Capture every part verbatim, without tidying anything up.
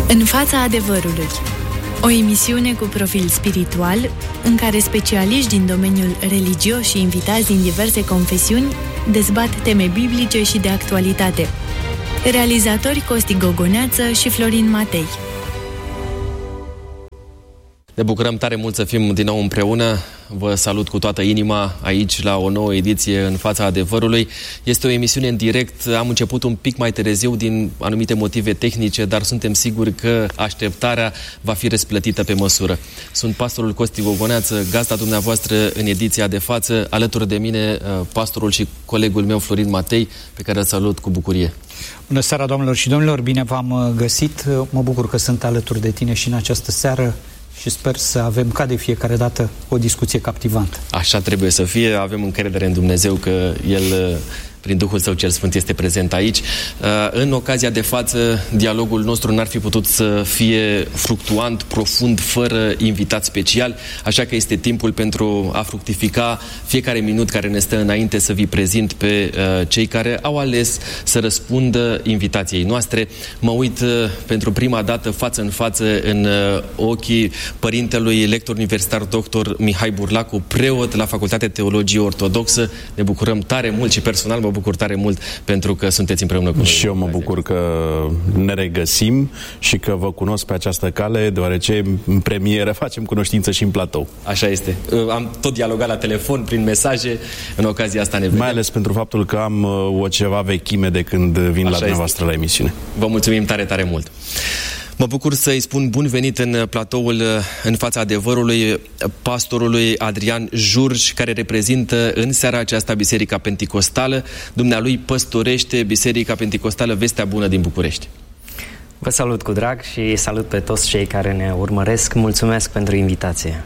În fața adevărului. O emisiune cu profil spiritual, în care specialiști din domeniul religios și invitați din diverse confesiuni dezbat teme biblice și de actualitate. Realizatori Costi Gogoneață și Florin Matei. Ne bucurăm tare mult să fim din nou împreună. Vă salut cu toată inima aici la o nouă ediție În fața adevărului. Este o emisiune în direct. Am început un pic mai târziu din anumite motive tehnice, dar suntem siguri că așteptarea va fi răsplătită pe măsură. Sunt pastorul Costi Gogoneață, gazda dumneavoastră în ediția de față. Alături de mine pastorul și colegul meu Florin Matei, pe care îl salut cu bucurie. Bună seara, doamnelor și domnilor, bine v-am găsit. Mă bucur că sunt alături de tine și în această seară și sper să avem, ca de fiecare dată, o discuție captivantă. Așa trebuie să fie, avem încredere în Dumnezeu că El, prin Duhul Său cel Sfânt, este prezent aici. În ocazia de față, dialogul nostru n-ar fi putut să fie fructuant, profund, fără invitat special, așa că este timpul pentru a fructifica fiecare minut care ne stă înainte să vi prezint pe cei care au ales să răspundă invitației noastre. Mă uit pentru prima dată față în față în ochii părintelui lector universitar doctor Mihai Burlacu, preot la Facultatea Teologie Ortodoxă. Ne bucurăm tare mult și personal mă bucur tare mult pentru că sunteți împreună cu noi. Și eu mă bucur că ne regăsim și că vă cunosc pe această cale, deoarece în premieră facem cunoștință și în platou. Așa este. Am tot dialogat la telefon, prin mesaje, în ocazia asta ne vedem. Mai ales pentru faptul că am o ceva vechime de când vin Așa la dumneavoastră este. La emisiune. Vă mulțumim tare, tare mult. Mă bucur să-i spun bun venit în platoul În fața adevărului pastorului Adrian Jurj, care reprezintă în seara aceasta Biserica Penticostală. Dumnealui păstorește Biserica Penticostală Vestea Bună din București. Vă salut cu drag și salut pe toți cei care ne urmăresc. Mulțumesc pentru invitație.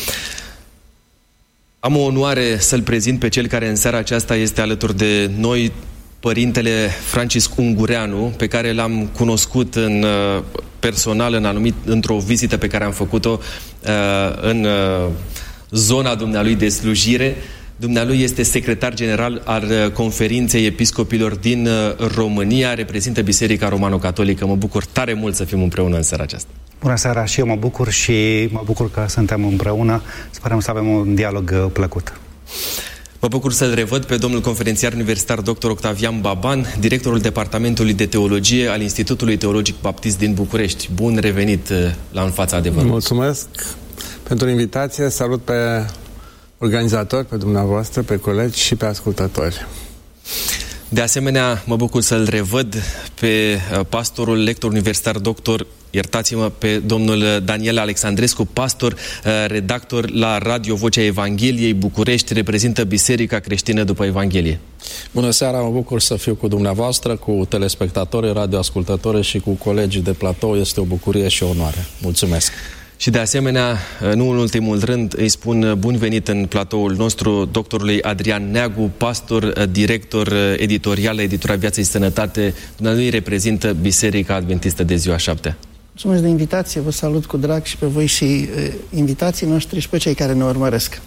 Am o onoare să-l prezint pe cel care în seara aceasta este alături de noi, Părintele Francisc Ungureanu, pe care l-am cunoscut în personal în anumit, într-o vizită pe care am făcut-o în zona dumnealui de slujire. Dumnealui este secretar general al Conferinței Episcopilor din România, reprezintă Biserica Romano-Catolică. Mă bucur tare mult să fim împreună în seara aceasta. Bună seara, și eu mă bucur și mă bucur că suntem împreună. Sperăm să avem un dialog plăcut. Mă bucur să-l revăd pe domnul conferențiar universitar doctor Octavian Baban, directorul Departamentului de Teologie al Institutului Teologic Baptist din București. Bun revenit la În fața adevărului. Mulțumesc pentru invitație. Salut pe organizatori, pe dumneavoastră, pe colegi și pe ascultători. De asemenea, mă bucur să-l revăd pe pastorul lector universitar doctor, iertați-mă, pe domnul Daniel Alexandrescu, pastor, redactor la Radio Vocea Evangheliei București, reprezintă Biserica Creștină după Evanghelie. Bună seara, mă bucur să fiu cu dumneavoastră, cu telespectatorii, radioascultători și cu colegii de platou. Este o bucurie și o onoare. Mulțumesc! Și de asemenea, nu în ultimul rând, îi spun bun venit în platoul nostru doctorului Adrian Neagu, pastor, director editorial la Editura Viață și Sănătate. Dumnealui reprezintă Biserica Adventistă de Ziua Șaptea. Mulțumesc de invitație, vă salut cu drag și pe voi și uh, invitații noștri și pe cei care ne urmăresc.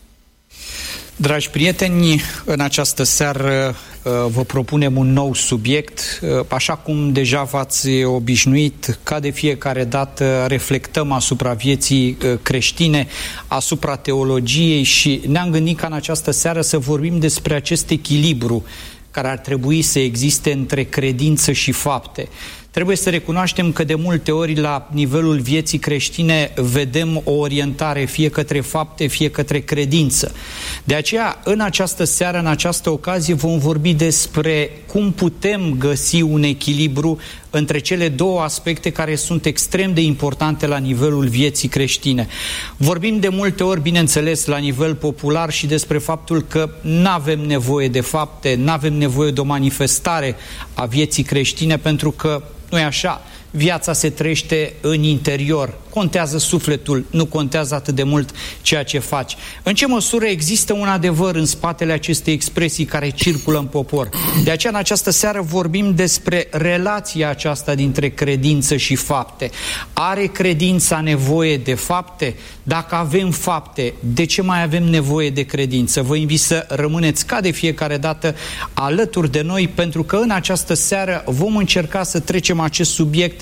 Dragi prieteni, în această seară vă propunem un nou subiect. Așa cum deja v-ați obișnuit, ca de fiecare dată reflectăm asupra vieții creștine, asupra teologiei și ne-am gândit ca în această seară să vorbim despre acest echilibru care ar trebui să existe între credință și fapte. Trebuie să recunoaștem că de multe ori la nivelul vieții creștine vedem o orientare fie către fapte, fie către credință. De aceea, în această seară, în această ocazie, vom vorbi despre cum putem găsi un echilibru între cele două aspecte care sunt extrem de importante la nivelul vieții creștine. Vorbim de multe ori, bineînțeles, la nivel popular și despre faptul că nu avem nevoie de fapte, nu avem nevoie de o manifestare a vieții creștine, pentru că nu e așa. Viața se trăiește în interior. Contează sufletul, nu contează atât de mult ceea ce faci. În ce măsură există un adevăr în spatele acestei expresii care circulă în popor? De aceea, în această seară vorbim despre relația aceasta dintre credință și fapte. Are credința nevoie de fapte? Dacă avem fapte, de ce mai avem nevoie de credință? Vă invit să rămâneți ca de fiecare dată alături de noi, pentru că în această seară vom încerca să trecem acest subiect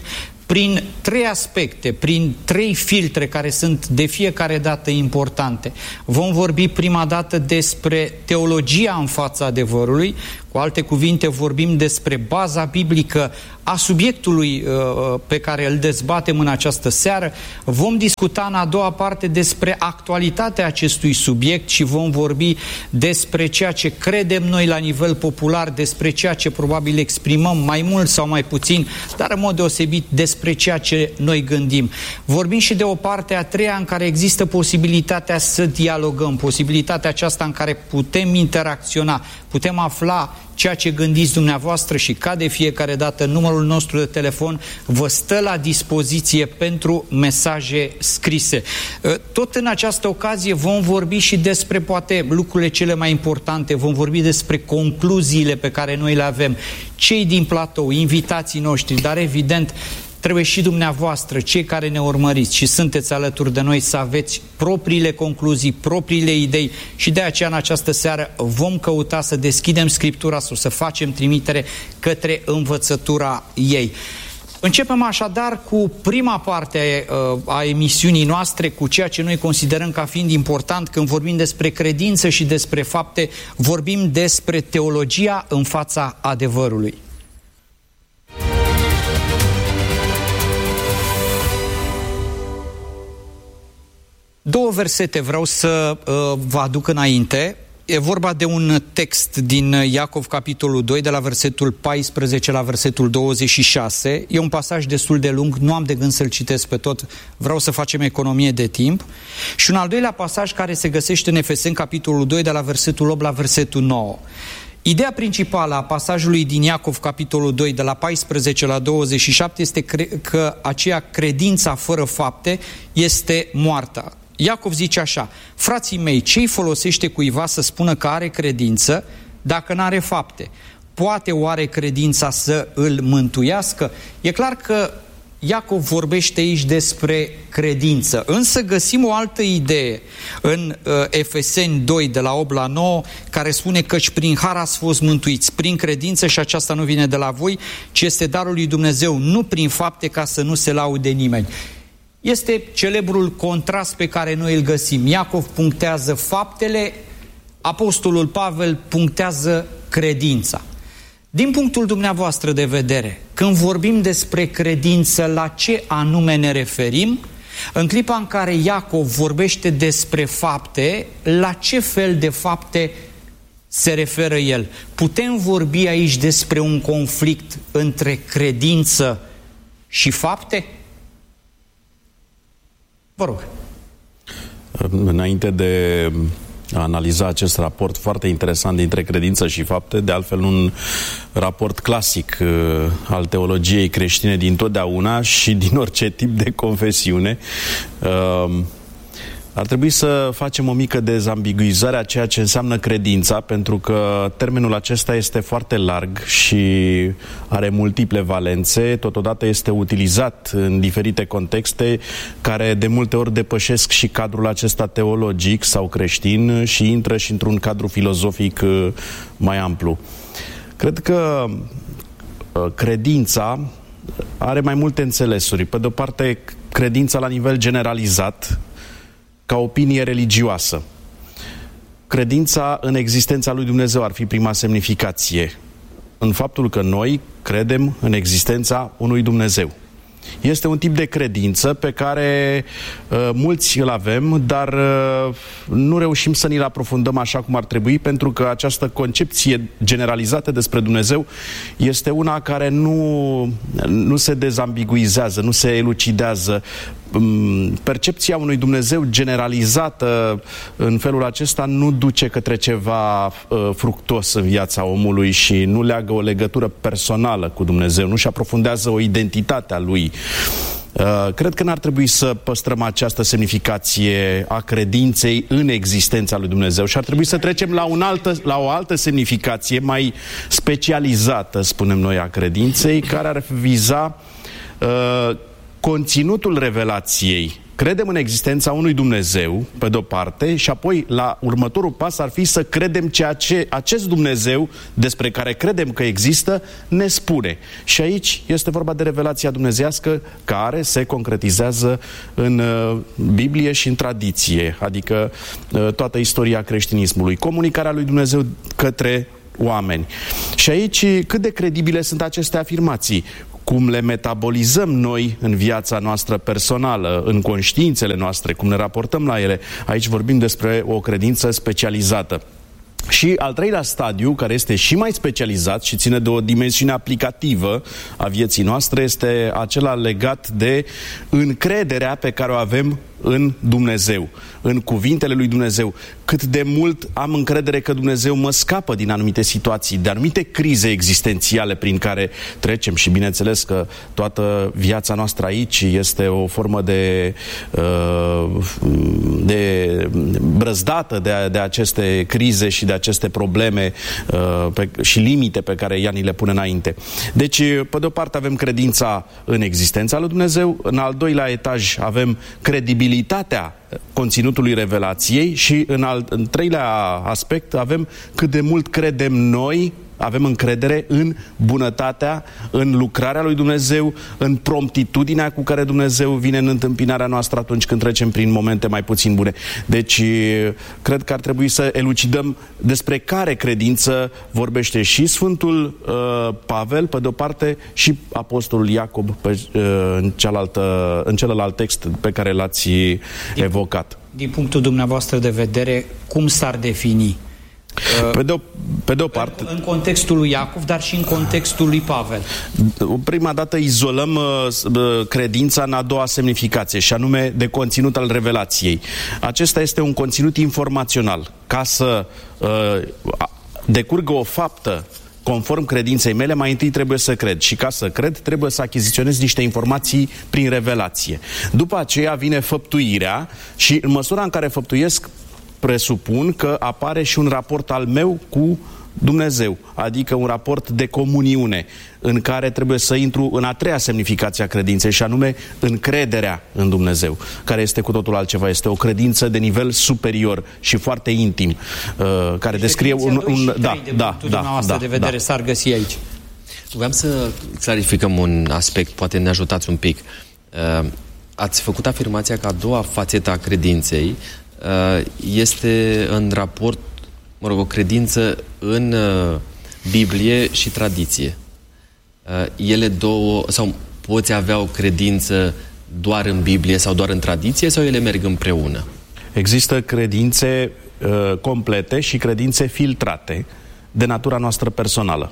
prin trei aspecte, prin trei filtre care sunt de fiecare dată importante. Vom vorbi prima dată despre teologia în fața adevărului, cu alte cuvinte vorbim despre baza biblică a subiectului uh, pe care îl dezbatem în această seară. Vom discuta în a doua parte despre actualitatea acestui subiect și vom vorbi despre ceea ce credem noi la nivel popular, despre ceea ce probabil exprimăm mai mult sau mai puțin, dar în mod deosebit despre ceea ce noi gândim. Vorbim și de o parte a treia în care există posibilitatea să dialogăm, posibilitatea aceasta în care putem interacționa, putem afla ceea ce gândiți dumneavoastră și ca de fiecare dată numărul nostru de telefon vă stă la dispoziție pentru mesaje scrise. Tot în această ocazie vom vorbi și despre poate lucrurile cele mai importante, vom vorbi despre concluziile pe care noi le avem, cei din platou, invitații noștri, dar evident trebuie și dumneavoastră, cei care ne urmăriți și sunteți alături de noi, să aveți propriile concluzii, propriile idei și de aceea în această seară vom căuta să deschidem Scriptura sau să facem trimitere către învățătura ei. Începem așadar cu prima parte a, a emisiunii noastre, cu ceea ce noi considerăm ca fiind important când vorbim despre credință și despre fapte, vorbim despre teologia în fața adevărului. Două versete vreau să uh, vă aduc înainte. E vorba de un text din Iacov, capitolul doi, de la versetul paisprezece la versetul douăzeci și șase. E un pasaj destul de lung, nu am de gând să-l citesc pe tot, vreau să facem economie de timp. Și un al doilea pasaj care se găsește în Efeseni, capitolul doi, de la versetul opt la versetul nouă. Ideea principală a pasajului din Iacov, capitolul doi, de la paisprezece la douăzeci și șapte, este că aceea credința fără fapte este moartă. Iacov zice așa: frații mei, ce-i folosește cuiva să spună că are credință dacă n-are fapte? Poate oare credința să îl mântuiască? E clar că Iacov vorbește aici despre credință, însă găsim o altă idee în uh, Efeseni doi, de la opt la nouă, care spune căci prin har ați fost mântuiți, prin credință, și aceasta nu vine de la voi, ci este darul lui Dumnezeu, nu prin fapte, ca să nu se laude nimeni. Este celebrul contrast pe care noi îl găsim. Iacov punctează faptele, apostolul Pavel punctează credința. Din punctul dumneavoastră de vedere, când vorbim despre credință, la ce anume ne referim? În clipa în care Iacov vorbește despre fapte, la ce fel de fapte se referă el? Putem vorbi aici despre un conflict între credință și fapte? Vă rog. Înainte de a analiza acest raport foarte interesant dintre credință și fapte, de altfel un raport clasic uh, al teologiei creștine dintotdeauna și din orice tip de confesiune, uh, ar trebui să facem o mică dezambiguizare a ceea ce înseamnă credința, pentru că termenul acesta este foarte larg și are multiple valențe, totodată este utilizat în diferite contexte care de multe ori depășesc și cadrul acesta teologic sau creștin și intră și într-un cadru filozofic mai amplu. Cred că credința are mai multe înțelesuri. Pe de o parte, credința la nivel generalizat, ca opinie religioasă. Credința în existența lui Dumnezeu ar fi prima semnificație, în faptul că noi credem în existența unui Dumnezeu. Este un tip de credință pe care uh, mulți îl avem, dar uh, nu reușim să ni-l aprofundăm așa cum ar trebui, pentru că această concepție generalizată despre Dumnezeu este una care nu, nu se dezambiguizează, nu se elucidează. Percepția unui Dumnezeu generalizată în felul acesta nu duce către ceva uh, fructos în viața omului și nu leagă o legătură personală cu Dumnezeu, nu-și aprofundează o identitate a lui. Uh, cred că n-ar trebui să păstrăm această semnificație a credinței în existența lui Dumnezeu și ar trebui să trecem la, un altă, la o altă semnificație mai specializată, spunem noi, a credinței, care ar viza uh, conținutul revelației Credem în existența unui Dumnezeu, pe de-o parte, și apoi, la următorul pas, ar fi să credem ceea ce acest Dumnezeu, despre care credem că există, ne spune. Și aici este vorba de revelația dumnezeiască care se concretizează în uh, Biblie și în tradiție, adică uh, toată istoria creștinismului, comunicarea lui Dumnezeu către oameni. Și aici, cât de credibile sunt aceste afirmații? Cum le metabolizăm noi în viața noastră personală, în conștiințele noastre, cum ne raportăm la ele. Aici vorbim despre o credință specializată. Și al treilea stadiu, care este și mai specializat și ține de o dimensiune aplicativă a vieții noastre, este acela legat de încrederea pe care o avem în Dumnezeu, în cuvintele lui Dumnezeu. Cât de mult am încredere că Dumnezeu mă scapă din anumite situații, de anumite crize existențiale prin care trecem. Și bineînțeles că toată viața noastră aici este o formă de, de brăzdată de, de aceste crize și de aceste probleme pe, și limite pe care ea ni le pune înainte. Deci, pe de o parte avem credința în existența lui Dumnezeu, în al doilea etaj avem credibilitatea conținutului revelației și în al în treilea aspect avem cât de mult credem noi, avem încredere în bunătatea, în lucrarea lui Dumnezeu, în promptitudinea cu care Dumnezeu vine în întâmpinarea noastră atunci când trecem prin momente mai puțin bune. Deci, cred că ar trebui să elucidăm despre care credință vorbește și Sfântul uh, Pavel, pe de-o parte, și Apostolul Iacob pe, uh, în, cealaltă, în celălalt text pe care l-ați evocat. Din punctul dumneavoastră de vedere, cum s-ar defini? Pe de-o, pe de-o parte... În contextul lui Iacov, dar și în contextul lui Pavel. Prima dată izolăm uh, credința în a doua semnificație, și anume de conținut al revelației. Acesta este un conținut informațional. Ca să uh, decurgă o faptă conform credinței mele, mai întâi trebuie să cred. Și ca să cred, trebuie să achiziționez niște informații prin revelație. După aceea vine făptuirea și în măsura în care făptuiesc, presupun că apare și un raport al meu cu Dumnezeu, adică un raport de comuniune, în care trebuie să intru în a treia semnificație a credinței, și anume încrederea în Dumnezeu, care este cu totul altceva. Este o credință de nivel superior și foarte intim, uh, care descrie un... un da, da, da, da, de vedere da. S-ar găsi aici. Vreau să clarificăm un aspect, poate ne ajutați un pic. Uh, ați făcut afirmația că a doua fațetă a credinței este în raport, mă rog, o credință în Biblie și tradiție. Ele două, sau poți avea o credință doar în Biblie sau doar în tradiție, sau ele merg împreună? Există credințe uh, complete și credințe filtrate de natura noastră personală.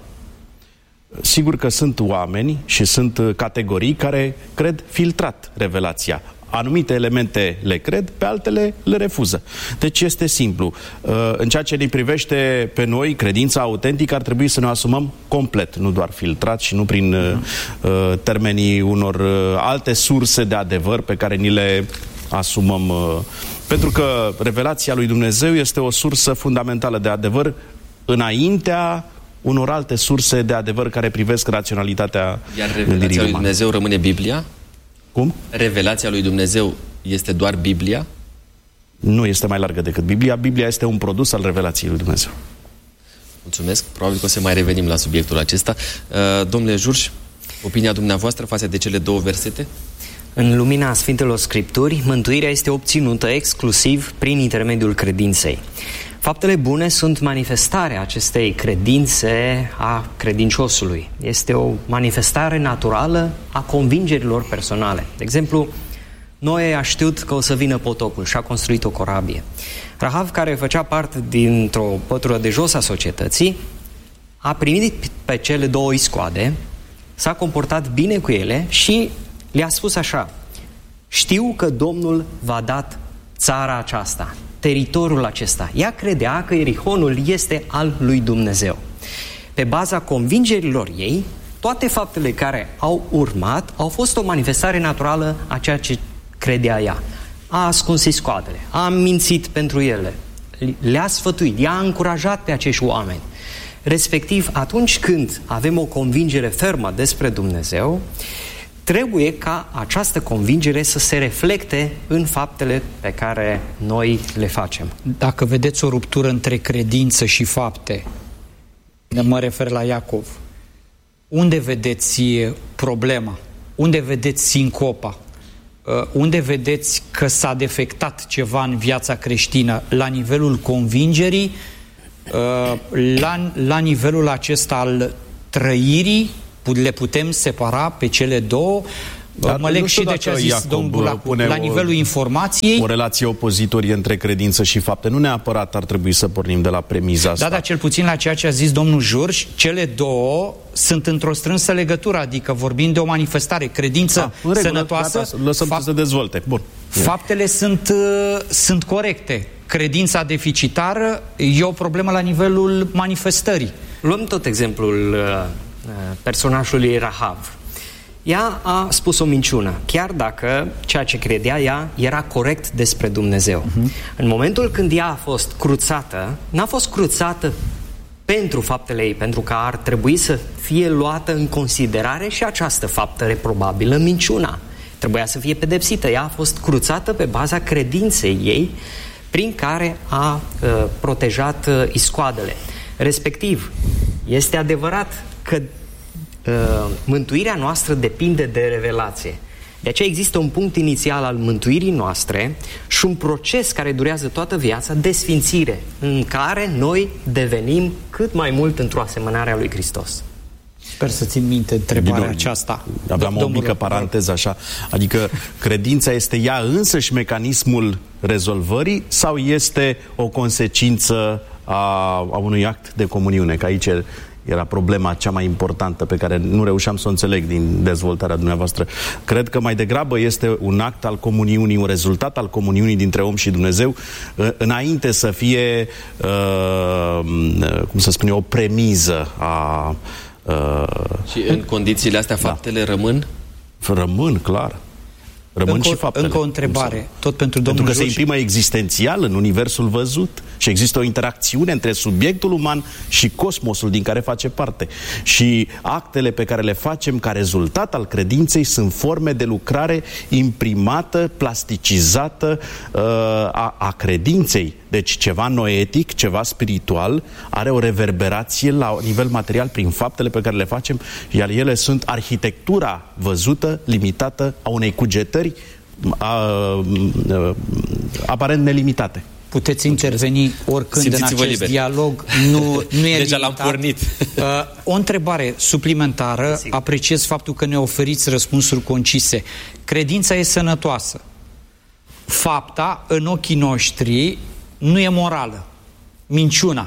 Sigur că sunt oameni și sunt categorii care cred filtrat revelația. Anumite elemente le cred, pe altele le refuză. Deci este simplu. În ceea ce ne privește pe noi, credința autentică ar trebui să ne asumăm complet, nu doar filtrat și nu prin uh, termenii unor alte surse de adevăr pe care ni le asumăm. Uh, pentru că revelația lui Dumnezeu este o sursă fundamentală de adevăr înaintea unor alte surse de adevăr care privesc raționalitatea. Iar revelația lui Dumnezeu rămâne Biblia? Cum? Revelația lui Dumnezeu este doar Biblia? Nu este mai largă decât Biblia. Biblia este un produs al revelației lui Dumnezeu. Mulțumesc. Probabil că o să mai revenim la subiectul acesta. Uh, domnule Jurș, opinia dumneavoastră față de cele două versete? În lumina Sfintelor Scripturi, mântuirea este obținută exclusiv prin intermediul credinței. Faptele bune sunt manifestarea acestei credințe a credinciosului. Este o manifestare naturală a convingerilor personale. De exemplu, Noe a știut că o să vină potopul și a construit o corabie. Rahav, care făcea parte dintr-o pătură de jos a societății, a primit pe cele două iscoade, s-a comportat bine cu ele și le-a spus așa: știu că Domnul v-a dat țara aceasta, teritoriul acesta. Ea credea că Ierihonul este al lui Dumnezeu. Pe baza convingerilor ei, toate faptele care au urmat au fost o manifestare naturală a ceea ce credea ea. A ascuns iscoadele, a mințit pentru ele, le-a sfătuit, i-a încurajat pe acești oameni. Respectiv, atunci când avem o convingere fermă despre Dumnezeu, trebuie ca această convingere să se reflecte în faptele pe care noi le facem. Dacă vedeți o ruptură între credință și fapte, mă refer la Iacov, unde vedeți problema? Unde vedeți sincopa? Unde vedeți că s-a defectat ceva în viața creștină? La nivelul convingerii, la, la nivelul acesta al trăirii, le putem separa pe cele două? Dar mă leg și de ce a zis Iacob, domnul Bulacu, la nivelul informației. O relație opozitorie între credință și fapte. Nu neapărat ar trebui să pornim de la premiza asta. Da, dar cel puțin la ceea ce a zis domnul Jurș, cele două sunt într-o strânsă legătură, adică vorbim de o manifestare, credință a, regulă, sănătoasă. Gata, lăsăm fapt, să dezvolte. Bun. Faptele sunt, uh, sunt corecte. Credința deficitară e o problemă la nivelul manifestării. Luăm tot exemplul uh, personajului Rahav. Ea a spus o minciună, chiar dacă ceea ce credea ea era corect despre Dumnezeu. Uh-huh. În momentul când ea a fost cruțată, n-a fost cruțată pentru faptele ei, pentru că ar trebui să fie luată în considerare și această faptă reprobabilă, minciuna. Trebuia să fie pedepsită. Ea a fost cruțată pe baza credinței ei, prin care a uh, protejat uh, iscoadele. Respectiv, este adevărat că Uh, mântuirea noastră depinde de revelație. De aceea există un punct inițial al mântuirii noastre și un proces care durează toată viața de sfințire, în care noi devenim cât mai mult într-o asemănare a lui Hristos. Sper să țin minte întrebarea Bine, aceasta. Aveam o mică paranteză așa. Adică credința este ea însăși mecanismul rezolvării sau este o consecință a, a unui act de comuniune? Că aici era problema cea mai importantă pe care nu reușeam să o înțeleg din dezvoltarea dumneavoastră. Cred că mai degrabă este un act al comuniunii, un rezultat al comuniunii dintre om și Dumnezeu, înainte să fie, uh, cum să spun eu, o premiză a... Uh, și în condițiile astea faptele da. rămân? Rămân, clar. Rămân încă, și faptele. Încă o întrebare, tot pentru domnul Pentru că Jurș. se imprimă existențial în universul văzut și există o interacțiune între subiectul uman și cosmosul din care face parte. Și actele pe care le facem ca rezultat al credinței sunt forme de lucrare imprimată, plasticizată uh, a, a credinței. Deci ceva noetic, ceva spiritual, are o reverberație la nivel material prin faptele pe care le facem, iar ele sunt arhitectura văzută, limitată a unei cugetări a, a, a, aparent nelimitate. Puteți interveni oricând Simțiți-vă în acest liber. dialog. Nu, nu e Deja l-am pornit. Uh, o întrebare suplimentară. Sigur. Apreciez faptul că ne oferiți răspunsuri concise. Credința e sănătoasă. Fapta, în ochii noștri, nu e morală. Minciuna.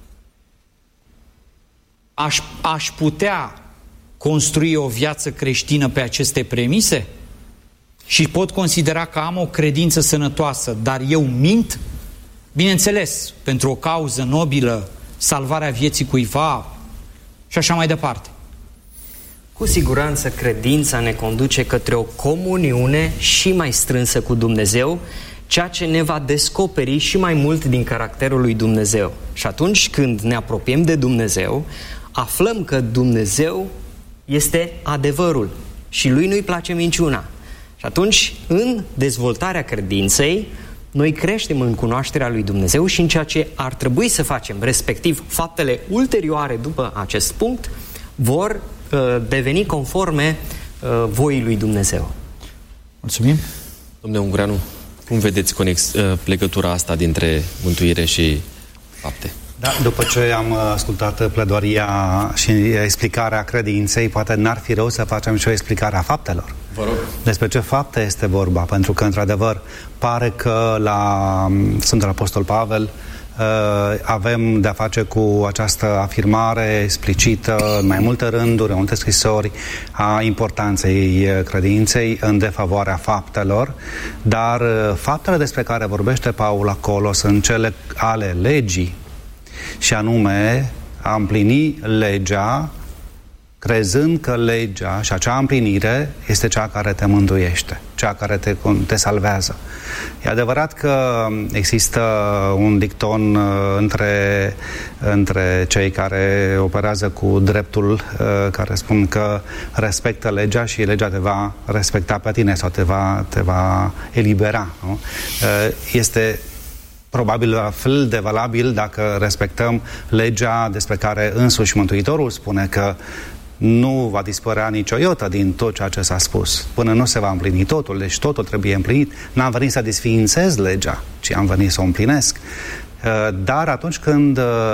Aș, aș putea construi o viață creștină pe aceste premise? Și pot considera că am o credință sănătoasă, dar eu mint? Bineînțeles, pentru o cauză nobilă, salvarea vieții cuiva și așa mai departe. Cu siguranță credința ne conduce către o comuniune și mai strânsă cu Dumnezeu, ceea ce ne va descoperi și mai mult din caracterul lui Dumnezeu. Și atunci când ne apropiem de Dumnezeu, aflăm că Dumnezeu este adevărul și lui nu-i place minciuna. Și atunci, în dezvoltarea credinței, noi creștem în cunoașterea lui Dumnezeu și în ceea ce ar trebui să facem, respectiv faptele ulterioare după acest punct, vor uh, deveni conforme uh, voii lui Dumnezeu. Mulțumim. Domnule Ungureanu, cum vedeți conex, uh, legătura asta dintre mântuire și fapte? Da, după ce am ascultat pledoaria și explicarea credinței, poate n-ar fi rău să facem și o explicare a faptelor. Vă rog. Despre ce fapte este vorba? Pentru că, într-adevăr, pare că la Sfântul Apostol Pavel avem de-a face cu această afirmare explicită în mai multe rânduri, în multe scrisori, a importanței credinței în defavoarea faptelor, dar faptele despre care vorbește Paul acolo sunt cele ale legii, și anume a împlini legea crezând că legea și acea împlinire este cea care te mântuiește, cea care te, te salvează. E adevărat că există un dicton uh, între, între cei care operează cu dreptul, uh, care spun că respectă legea și legea te va respecta pe tine sau te va, te va elibera. Nu? Uh, este probabil la fel de valabil dacă respectăm legea despre care însuși Mântuitorul spune că nu va dispărea nicio iotă din tot ceea ce s-a spus, până nu se va împlini totul, deci totul trebuie împlinit. N-am venit să desființez legea, ci am venit să o împlinesc. Dar atunci când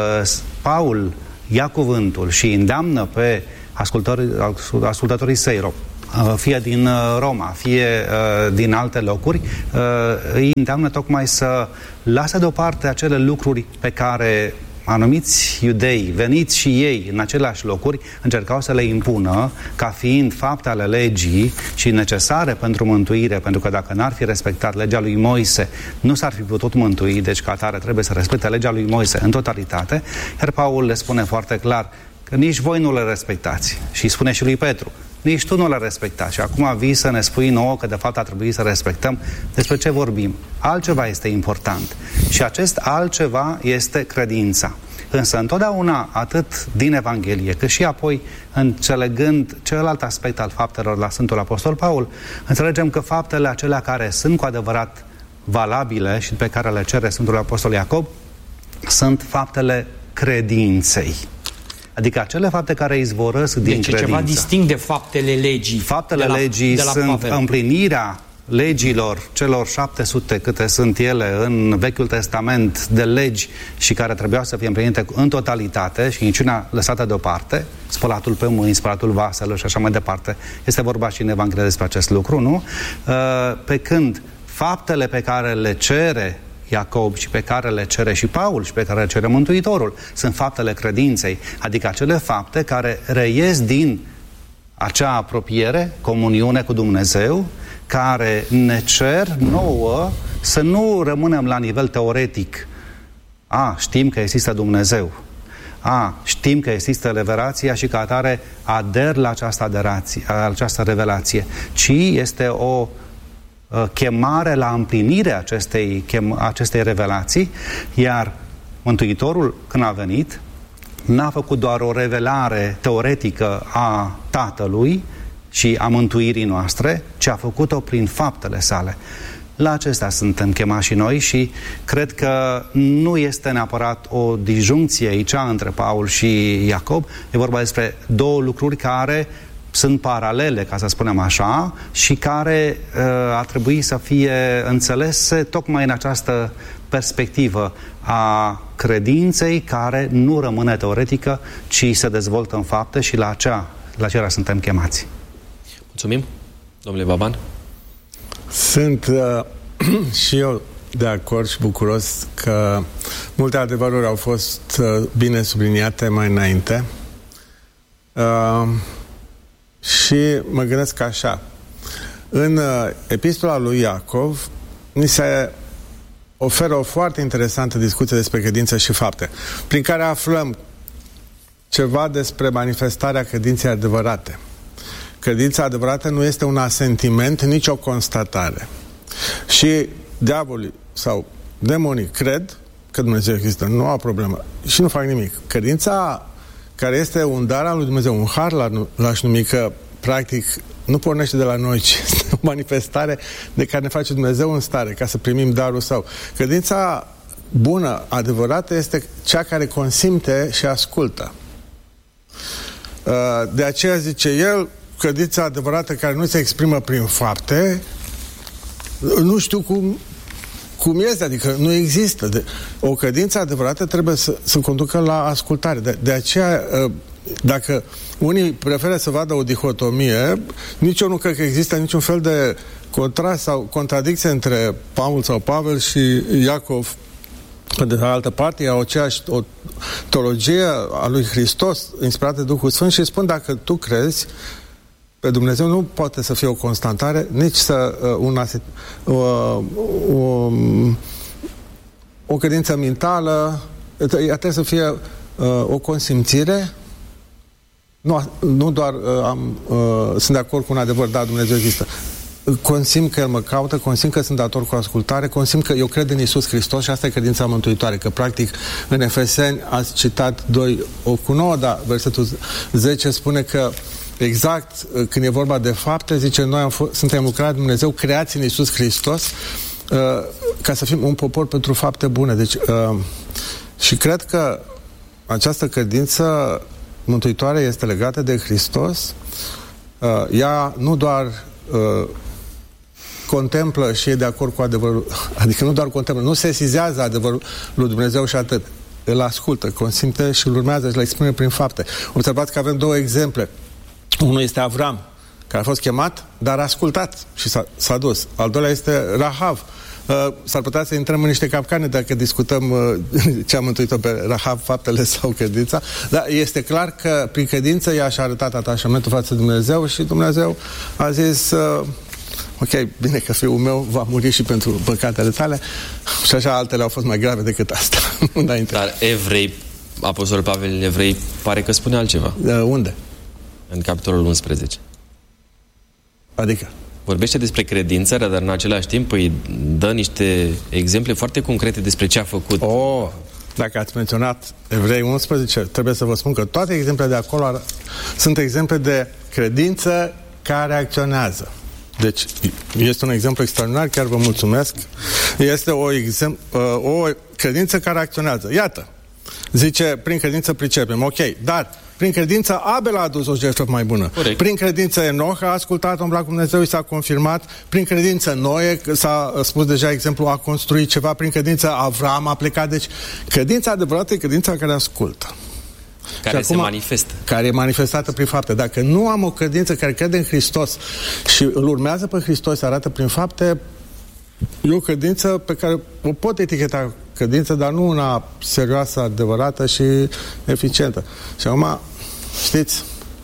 Paul ia cuvântul și îndeamnă pe ascultătorii, ascultătorii săi, fie din Roma, fie din alte locuri, îi îndeamnă tocmai să lasă deoparte acele lucruri pe care anumiți iudei, veniți și ei în aceleași locuri, încercau să le impună ca fiind fapte ale legii și necesare pentru mântuire, pentru că dacă n-ar fi respectat legea lui Moise, nu s-ar fi putut mântui, deci ca atare trebuie să respecte legea lui Moise în totalitate, iar Paul le spune foarte clar că nici voi nu le respectați. Și îi spune și lui Petru, nici tu nu le respectați. Și acum vii să ne spui nouă că de fapt ar trebui să respectăm. Despre ce vorbim? Altceva este important. Și acest altceva este credința. Însă întotdeauna, atât din Evanghelie, cât și apoi înțelegând celălalt aspect al faptelor la Sfântul Apostol Paul, înțelegem că faptele acelea care sunt cu adevărat valabile și pe care le cere Sfântul Apostol Iacob sunt faptele credinței. Adică acele fapte care izvorăsc din deci credință. Deci ceva distinct de faptele legii. Faptele de la, legii de la sunt Pavel. împlinirea legilor, celor șapte sute câte sunt ele în Vechiul Testament de legi și care trebuiau să fie împlinite în totalitate și niciuna lăsată deoparte, spălatul pe mâini, spălatul vaselor și așa mai departe. Este vorba și în Evanghelie despre acest lucru, nu? Pe când faptele pe care le cere Iacob și pe care le cere și Paul și pe care le cere Mântuitorul sunt faptele credinței, adică acele fapte care reies din acea apropiere, comuniune cu Dumnezeu, care ne cer nouă să nu rămânem la nivel teoretic. A, știm că există Dumnezeu. A, știm că există revelația și ca atare ader la această aderație, această revelație, ci este o chemare la împlinire acestei, chem, acestei revelații, iar Mântuitorul, când a venit, n-a făcut doar o revelare teoretică a Tatălui și a mântuirii noastre, ci a făcut-o prin faptele sale. La acestea suntem chemați și noi și cred că nu este neapărat o disjuncție aici între Paul și Iacob, e vorba despre două lucruri care sunt paralele, ca să spunem așa, și care uh, ar trebui să fie înțelese tocmai în această perspectivă a credinței care nu rămâne teoretică, ci se dezvoltă în fapte și la acea, la aceea suntem chemați. Mulțumim. Domnule Baban? Sunt uh, și eu de acord și bucuros că multe adevăruri au fost uh, bine subliniate mai înainte. Uh, și mă gândesc așa. În uh, epistola lui Iacov ni se oferă o foarte interesantă discuție despre credință și fapte, prin care aflăm ceva despre manifestarea credinței adevărate. Credința adevărată nu este un asentiment, nici o constatare. Și diavolii sau demonii cred că Dumnezeu există, nu au problemă și nu fac nimic. Credința care este un dar al lui Dumnezeu, un har l-aș numi, că practic nu pornește de la noi, ci este o manifestare de care ne face Dumnezeu în stare ca să primim darul său. Credința bună, adevărată, este cea care consimte și ascultă. De aceea zice el, credința adevărată care nu se exprimă prin fapte, nu știu cum, cum este, adică nu există. De, o credință adevărată trebuie să, să conducă la ascultare. De, de aceea, dacă unii preferă să vadă o dihotomie, nici eu nu cred că există niciun fel de contrast sau contradicție între Paul sau Pavel și Iacov. Pe de altă parte, e o aceeași o teologie a lui Hristos inspirată de Duhul Sfânt și spun, dacă tu crezi pe Dumnezeu, nu poate să fie o constatare, nici să uh, una, uh, uh, o credință mentală, trebuie să fie uh, o consimțire Nu, nu doar uh, am, uh, sunt de acord cu un adevăr, da, Dumnezeu există. Consimt că El mă caută, consimt că sunt dator cu ascultare, consimt că eu cred în Iisus Hristos și asta e credința mântuitoare, că practic în Efeseni ați citat doi opt cu nouă, dar versetul zece spune că exact când e vorba de fapte, zice, noi am f- suntem lucrarea de Dumnezeu, creați în Iisus Hristos uh, ca să fim un popor pentru fapte bune. Deci, uh, și cred că această credință mântuitoare este legată de Hristos. Uh, ea nu doar uh, contemplă și e de acord cu adevărul, adică nu doar contemplă, nu sesizează adevărul lui Dumnezeu și atât. Îl ascultă, consimte și îl urmează și îl expune prin fapte. Observați că avem două exemple. Unul este Avram, care a fost chemat, dar a ascultat și s-a, s-a dus. Al doilea este Rahav. Uh, s-ar putea să intrăm în niște capcane dacă discutăm uh, ce am mântuit-o pe Rahav, faptele sau credința, dar este clar că prin credință ea și-a arătat atașamentul față de Dumnezeu și Dumnezeu a zis uh, ok, bine că fiul meu va muri și pentru păcatele tale și așa altele au fost mai grave decât asta. Dar evrei, Apostolul Pavel Evrei pare că spune altceva. Uh, unde? În capitolul unsprezece. Adică? Vorbește despre credință, dar în același timp îi dă niște exemple foarte concrete despre ce a făcut. Oh, dacă ați menționat Evrei unsprezece, trebuie să vă spun că toate exemplele de acolo ar, sunt exemple de credință care acționează. Deci, este un exemplu extraordinar, chiar vă mulțumesc. Este o, exem, o credință care acționează. Iată, zice, prin credință pricepem, ok, dar prin credință Abel a adus o jertfă mai bună. Corect. Prin credință Enoch a ascultat, a umblat cu Dumnezeu și s-a confirmat. Prin credință Noe, s-a spus deja exemplu, a construit ceva. Prin credință Avram a plecat. Deci, credința adevărată e credința care ascultă. Care acum, se manifestă. Care e manifestată prin fapte. Dacă nu am o credință care crede în Hristos și îl urmează pe Hristos, se arată prin fapte, e o credință pe care o pot eticheta credință, dar nu una serioasă, adevărată și eficientă. Și acum, știți,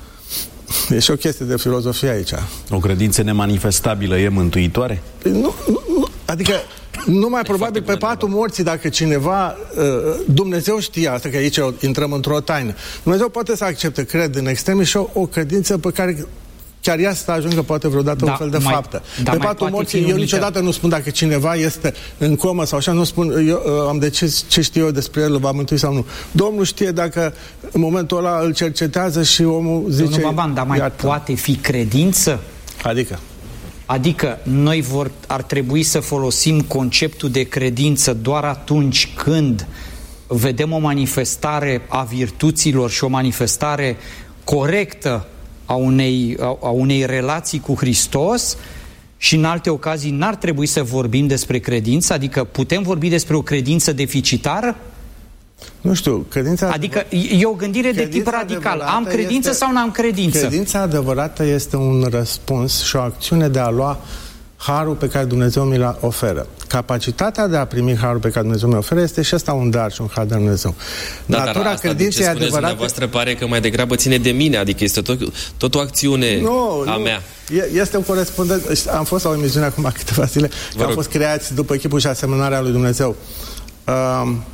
e și o chestie de filozofie aici. O credință nemanifestabilă e mântuitoare? Păi nu, nu, nu, adică nu mai probabil pe patul morții, dacă cineva, Dumnezeu știe asta, că aici intrăm într-o taină. Dumnezeu poate să accepte, cred, în extreme și o, o credință pe care chiar ea să ajungă poate vreodată da, un fel de mai, faptă. Da, pe patul morții, eu niciodată nu spun dacă cineva este în comă sau așa, nu spun, eu am decis ce știu eu despre el, va mântui sau nu. Domnul știe dacă în momentul ăla îl cercetează și omul zice... Domnul Baban, dar mai iată. Poate fi credință? Adică? Adică noi vor, ar trebui să folosim conceptul de credință doar atunci când vedem o manifestare a virtuților și o manifestare corectă a unei, a, a unei relații cu Hristos și în alte ocazii n-ar trebui să vorbim despre credință? Adică putem vorbi despre o credință deficitară? Nu știu, credința... Adică e o gândire de tip radical. Am credință este, sau n-am credință? Credința adevărată este un răspuns și o acțiune de a lua harul pe care Dumnezeu mi-l oferă. Capacitatea de a primi harul pe care Dumnezeu mi-l oferă este și asta un dar și un har de Dumnezeu. Da, Natura dar credinței adevărate... Dumneavoastră pare că mai degrabă ține de mine, adică este tot, tot o acțiune nu, a nu. mea. Este un corespondent. Am fost la o emisiune acum câteva zile, că am fost creați după chipul și asemănarea lui Dumnezeu. Um,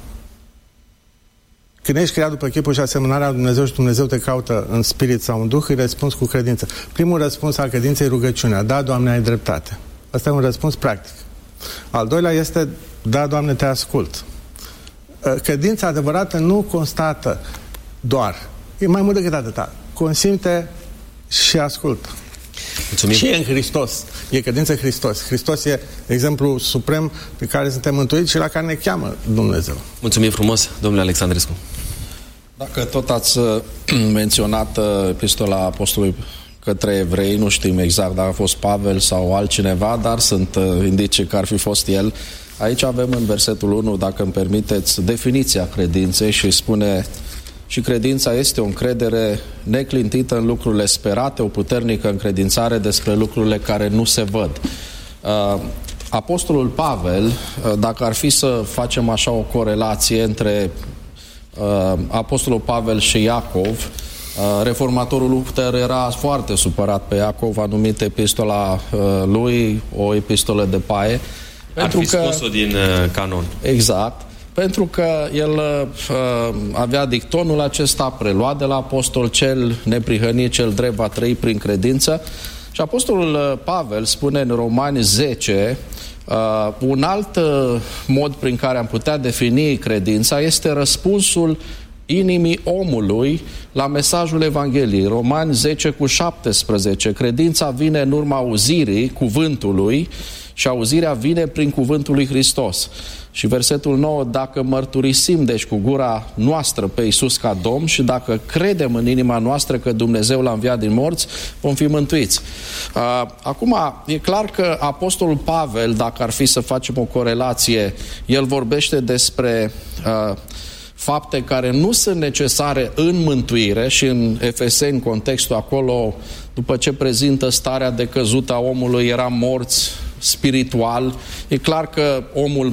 Când ești creat după chipul și asemănarea lui Dumnezeu și Dumnezeu te caută în spirit sau în duh, îi răspunzi cu credință. Primul răspuns al credinței e rugăciunea. Da, Doamne, ai dreptate. Asta e un răspuns practic. Al doilea este, da, Doamne, te ascult. Credința adevărată nu constată doar. E mai mult decât atâta. Consimte și ascultă. Mulțumim. Și e în Hristos. E credință în Hristos. Hristos e exemplu suprem pe care suntem mântuiți și la care ne cheamă Dumnezeu. Mulțumim frumos, domnule Alexandrescu. Dacă tot ați menționat epistola Apostolului către evrei, nu știm exact dacă a fost Pavel sau altcineva, dar sunt indicii că ar fi fost el. Aici avem în versetul unu, dacă îmi permiteți, definiția credinței și spune: și credința este o încredere neclintită în lucrurile sperate, o puternică încredințare despre lucrurile care nu se văd. Uh, Apostolul Pavel, uh, dacă ar fi să facem așa o corelație între uh, Apostolul Pavel și Iacov, uh, reformatorul Luther era foarte supărat pe Iacov, a numit epistola uh, lui o epistolă de paie. Ar fi scos-o din uh, canon. Exact. pentru că el uh, avea dictonul acesta preluat de la apostol: cel neprihănit, cel drept va trăi prin credință. Și apostolul Pavel spune în Romani zece, uh, un alt uh, mod prin care am putea defini credința este răspunsul inimii omului la mesajul Evangheliei. Romani zece cu șaptesprezece. Credința vine în urma auzirii cuvântului și auzirea vine prin cuvântul lui Hristos. Și versetul nouă, dacă mărturisim deci cu gura noastră pe Iisus ca Domn și dacă credem în inima noastră că Dumnezeu l-a înviat din morți, vom fi mântuiți. Acum, e clar că apostolul Pavel, dacă ar fi să facem o corelație, el vorbește despre fapte care nu sunt necesare în mântuire, și în Efeseni, contextul acolo, după ce prezintă starea decăzută a omului, era morți spiritual. E clar că omul